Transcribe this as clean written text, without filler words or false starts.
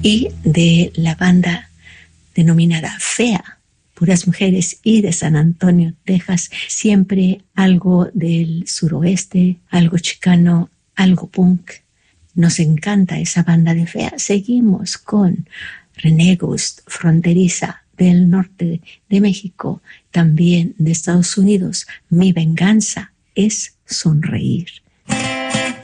y de la banda denominada Fea, puras mujeres, y de San Antonio, Texas, siempre algo del suroeste, algo chicano, algo punk. Nos encanta esa banda de Fea. Seguimos con René Gust, fronteriza del norte de México, también de Estados Unidos. Mi venganza es sonreír.